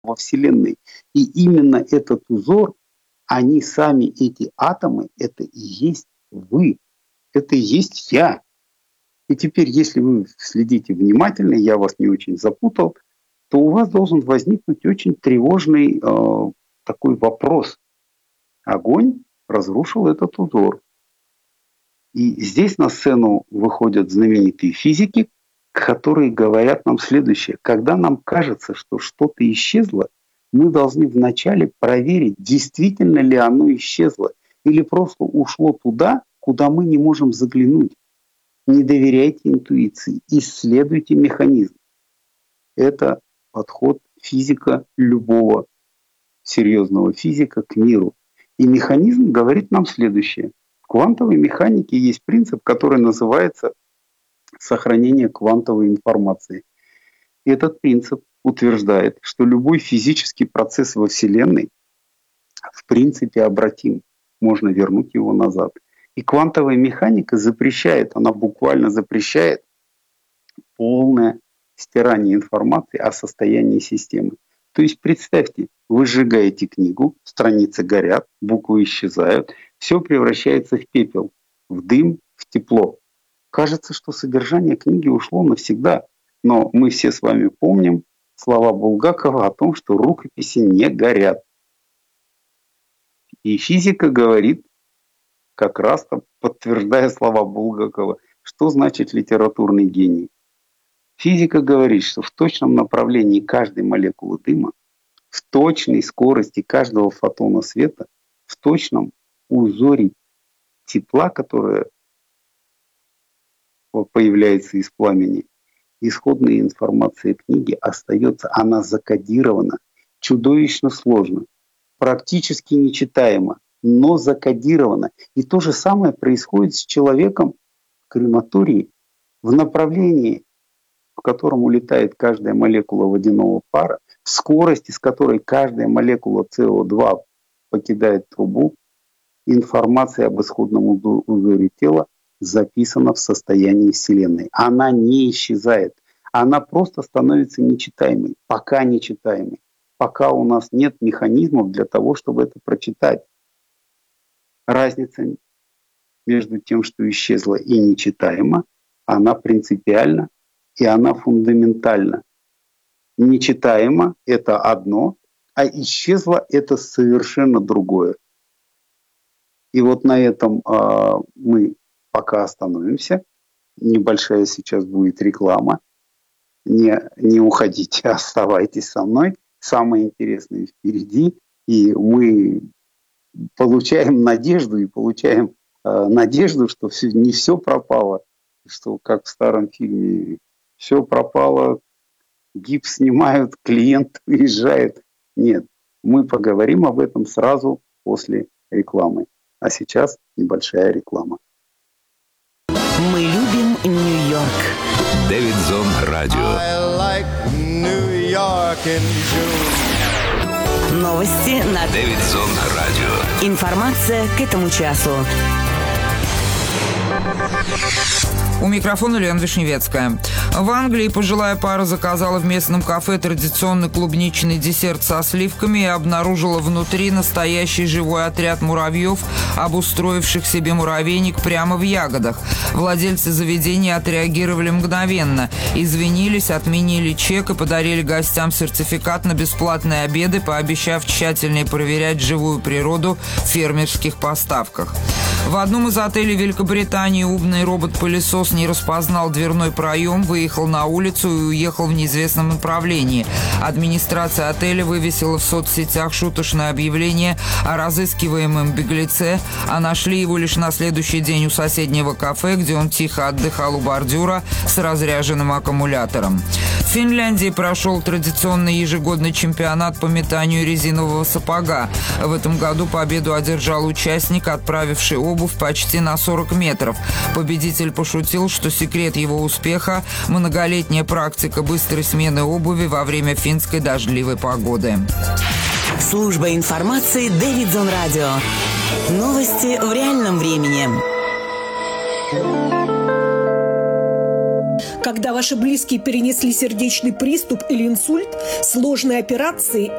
во Вселенной. И именно этот узор, они сами, эти атомы, это и есть вы, это и есть я. И теперь, если вы следите внимательно, я вас не очень запутал, то у вас должен возникнуть очень тревожный такой вопрос. Огонь разрушил этот узор. И здесь на сцену выходят знаменитые физики, которые говорят нам следующее. Когда нам кажется, что что-то исчезло, мы должны вначале проверить, действительно ли оно исчезло или просто ушло туда, куда мы не можем заглянуть. Не доверяйте интуиции, исследуйте механизм. Это подход физика, любого серьезного физика к миру. И механизм говорит нам следующее. В квантовой механике есть принцип, который называется сохранение квантовой информации. И этот принцип утверждает, что любой физический процесс во Вселенной в принципе обратим. Можно вернуть его назад. И квантовая механика запрещает, она буквально запрещает полное стирание информации о состоянии системы. То есть представьте, вы сжигаете книгу, страницы горят, буквы исчезают, все превращается в пепел, в дым, в тепло. Кажется, что содержание книги ушло навсегда, но мы все с вами помним слова Булгакова о том, что рукописи не горят. И физика говорит, как раз подтверждая слова Булгакова, что значит литературный гений. Физика говорит, что в точном направлении каждой молекулы дыма, в точной скорости каждого фотона света, в точном узоре тепла, которое появляется из пламени, исходная информация книги остается, она закодирована, чудовищно сложно, практически нечитаемо, но закодировано. И то же самое происходит с человеком в крематории, в направлении, в котором улетает каждая молекула водяного пара, в скорости, с которой каждая молекула СО2 покидает трубу, информация об исходном узоре тела записана в состоянии Вселенной. Она не исчезает. Она просто становится нечитаемой, пока нечитаемой. Пока у нас нет механизмов для того, чтобы это прочитать. Разница между тем, что исчезла и нечитаемо, она принципиальна и она фундаментальна. Нечитаемо – это одно, а исчезло – это совершенно другое. И вот на этом мы пока остановимся. Небольшая сейчас будет реклама. Не уходите, оставайтесь со мной. Самое интересное впереди. И мы получаем надежду, что не все пропало. Что, как в старом фильме, все пропало, гипс снимают, клиент уезжает. Нет, мы поговорим об этом сразу после рекламы. А сейчас небольшая реклама. Мы любим Нью-Йорк. Дэвид Зон Радио. Новости на Дэвид Зон Радио. Информация к этому часу. У микрофона Лена Вишневецкая. В Англии пожилая пара заказала в местном кафе традиционный клубничный десерт со сливками и обнаружила внутри настоящий живой отряд муравьев, обустроивших себе муравейник прямо в ягодах. Владельцы заведения отреагировали мгновенно, извинились, отменили чек и подарили гостям сертификат на бесплатные обеды, пообещав тщательнее проверять живую природу в фермерских поставках. В одном из отелей Великобритании умный робот-пылесос не распознал дверной проем, выехал на улицу и уехал в неизвестном направлении. Администрация отеля вывесила в соцсетях шуточное объявление о разыскиваемом беглеце, а нашли его лишь на следующий день у соседнего кафе, где он тихо отдыхал у бордюра с разряженным аккумулятором. В Финляндии прошел традиционный ежегодный чемпионат по метанию резинового сапога. В этом году победу одержал участник, отправивший обувь почти на 40 метров. Победитель пошутил, что секрет его успеха – многолетняя практика быстрой смены обуви во время финской дождливой погоды. Служба информации Дэвид Зон Радио. Новости в реальном времени. Когда ваши близкие перенесли сердечный приступ или инсульт, сложные операции